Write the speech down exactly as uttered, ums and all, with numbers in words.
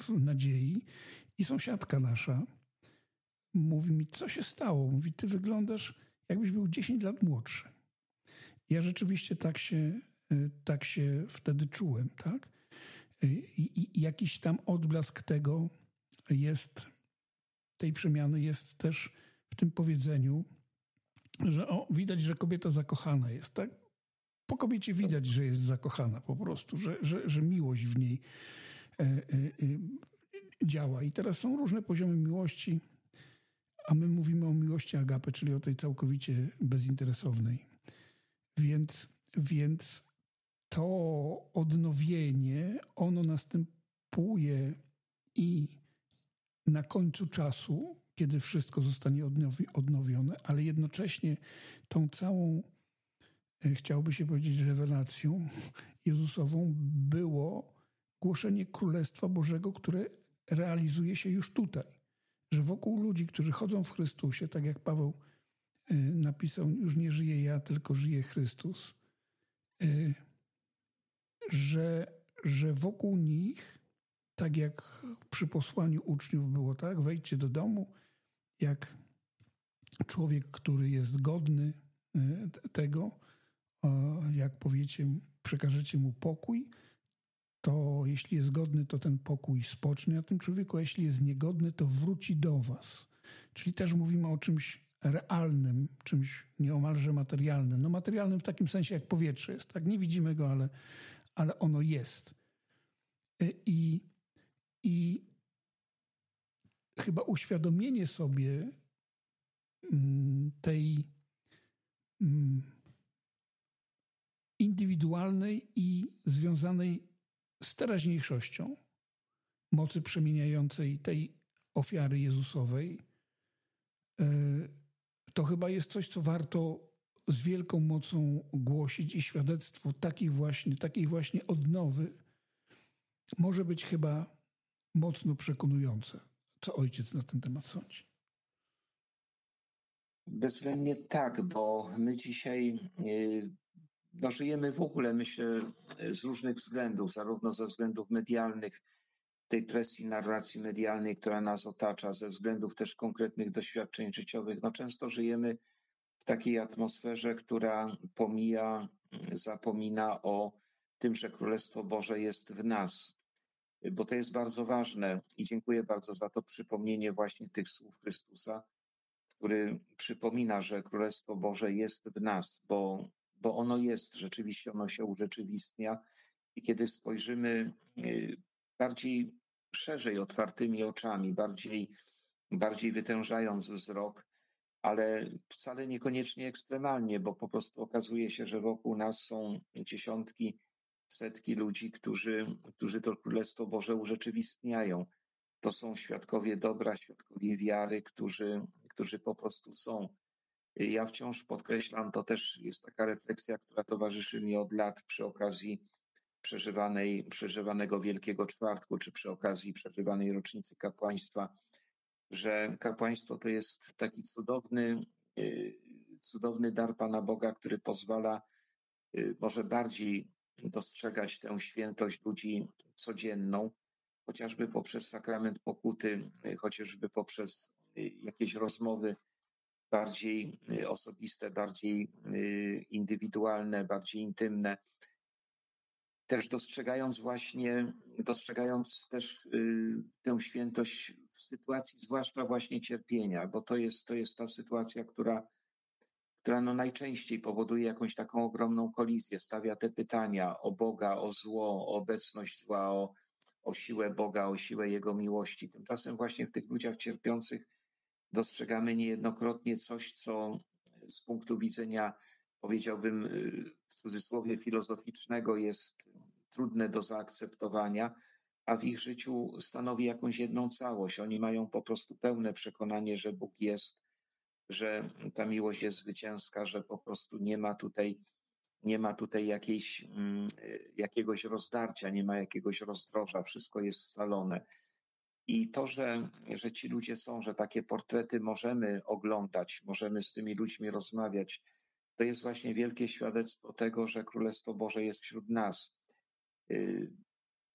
nadziei. I sąsiadka nasza mówi mi, co się stało? Mówi, ty wyglądasz, jakbyś był dziesięć lat młodszy. Ja rzeczywiście tak się, tak się wtedy czułem, tak? I, i jakiś tam odblask tego jest, tej przemiany jest też w tym powiedzeniu, że o, widać, że kobieta zakochana jest, tak? Po kobiecie widać, że jest zakochana po prostu, że, że, że miłość w niej e, e, e, działa. I teraz są różne poziomy miłości, a my mówimy o miłości agape, czyli o tej całkowicie bezinteresownej. Więc, więc to odnowienie, ono następuje i na końcu czasu, kiedy wszystko zostanie odnowi, odnowione, ale jednocześnie tą całą, chciałoby się powiedzieć, rewelacją Jezusową było głoszenie Królestwa Bożego, które realizuje się już tutaj. Że wokół ludzi, którzy chodzą w Chrystusie, tak jak Paweł napisał, już nie żyję ja, tylko żyje Chrystus, że, że wokół nich, tak jak przy posłaniu uczniów było, tak, wejdźcie do domu, jak człowiek, który jest godny tego, jak powiecie, przekażecie mu pokój, to jeśli jest godny, to ten pokój spocznie na tym człowieku, a jeśli jest niegodny, to wróci do was. Czyli też mówimy o czymś realnym, czymś nieomalże materialnym. No materialnym w takim sensie, jak powietrze jest, tak? Nie widzimy go, ale, ale ono jest. I, i chyba uświadomienie sobie tej indywidualnej i związanej z teraźniejszością mocy przemieniającej tej ofiary Jezusowej, to chyba jest coś, co warto z wielką mocą głosić i świadectwo takich właśnie, takiej właśnie odnowy może być chyba mocno przekonujące. Co ojciec na ten temat sądzi? Bezwzględnie tak, bo my dzisiaj no, żyjemy w ogóle, myślę, z różnych względów, zarówno ze względów medialnych, tej presji narracji medialnej, która nas otacza, ze względów też konkretnych doświadczeń życiowych. No, często żyjemy w takiej atmosferze, która pomija, zapomina o tym, że Królestwo Boże jest w nas. Bo to jest bardzo ważne i dziękuję bardzo za to przypomnienie właśnie tych słów Chrystusa, który przypomina, że Królestwo Boże jest w nas, bo, bo ono jest, rzeczywiście ono się urzeczywistnia i kiedy spojrzymy bardziej szerzej, otwartymi oczami, bardziej, bardziej wytężając wzrok, ale wcale niekoniecznie ekstremalnie, bo po prostu okazuje się, że wokół nas są dziesiątki, setki ludzi, którzy, którzy to Królestwo Boże urzeczywistniają. To są świadkowie dobra, świadkowie wiary, którzy, którzy po prostu są. Ja wciąż podkreślam, to też jest taka refleksja, która towarzyszy mi od lat przy okazji przeżywanej, przeżywanego Wielkiego Czwartku, czy przy okazji przeżywanej rocznicy kapłaństwa, że kapłaństwo to jest taki cudowny, cudowny dar Pana Boga, który pozwala może bardziej dostrzegać tę świętość ludzi codzienną, chociażby poprzez sakrament pokuty, chociażby poprzez jakieś rozmowy bardziej osobiste, bardziej indywidualne, bardziej intymne. Też dostrzegając właśnie, dostrzegając też tę świętość w sytuacji zwłaszcza właśnie cierpienia, bo to jest, to jest ta sytuacja, która, która no najczęściej powoduje jakąś taką ogromną kolizję, stawia te pytania o Boga, o zło, o obecność zła, o, o siłę Boga, o siłę Jego miłości. Tymczasem właśnie w tych ludziach cierpiących dostrzegamy niejednokrotnie coś, co z punktu widzenia, powiedziałbym w cudzysłowie, filozoficznego jest trudne do zaakceptowania, a w ich życiu stanowi jakąś jedną całość. Oni mają po prostu pełne przekonanie, że Bóg jest, że ta miłość jest zwycięska, że po prostu nie ma tutaj, nie ma tutaj jakiejś, jakiegoś rozdarcia, nie ma jakiegoś rozdroża, wszystko jest scalone. I to, że, że ci ludzie są, że takie portrety możemy oglądać, możemy z tymi ludźmi rozmawiać, to jest właśnie wielkie świadectwo tego, że Królestwo Boże jest wśród nas.